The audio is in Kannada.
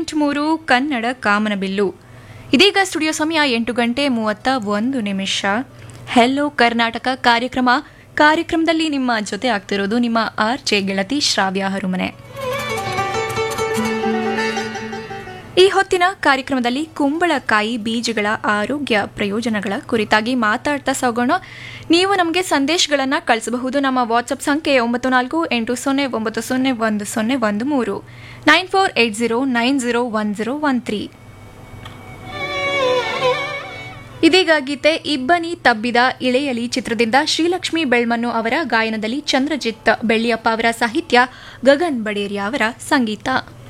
101.3 ಕನ್ನಡ ಕಾಮನಬಿಲ್ಲು. ಇದೀಗ ಸ್ಟುಡಿಯೋ ಸಮಯ 8:31. ಹೆಲೋ ಕರ್ನಾಟಕ ಕಾರ್ಯಕ್ರಮದಲ್ಲಿ ನಿಮ್ಮ ಜೊತೆ ಆಗ್ತಿರೋದು ನಿಮ್ಮ ಆರ್ಜೆ ಗೆಳತಿ ಶ್ರಾವ್ಯ ಹರುಮನೆ. ಈ ಹೊತ್ತಿನ ಕಾರ್ಯಕ್ರಮದಲ್ಲಿ ಕುಂಬಳಕಾಯಿ ಬೀಜಗಳ ಆರೋಗ್ಯ ಪ್ರಯೋಜನಗಳ ಕುರಿತಾಗಿ ಮಾತಾಡ್ತಾ ಸಾಗೋಣ. ನೀವು ನಮಗೆ ಸಂದೇಶಗಳನ್ನು ಕಳಿಸಬಹುದು. ನಮ್ಮ ವಾಟ್ಸ್ಆಪ್ ಸಂಖ್ಯೆ 9480901013 9480901013. ಇದೀಗ ಗೀತೆ ಇಬ್ಬನಿ ತಬ್ಬಿದ ಇಳೆಯಲಿ ಚಿತ್ರದಿಂದ ಶ್ರೀಲಕ್ಷ್ಮಿ ಬೆಳ್ಮನ್ನು ಅವರ ಗಾಯನದಲ್ಲಿ ಚಂದ್ರಜಿತ್ ಬೆಳ್ಳಿಯಪ್ಪ ಅವರ ಸಾಹಿತ್ಯ, ಗಗನ್ ಬಡೇರಿಯಾ ಅವರ ಸಂಗೀತ.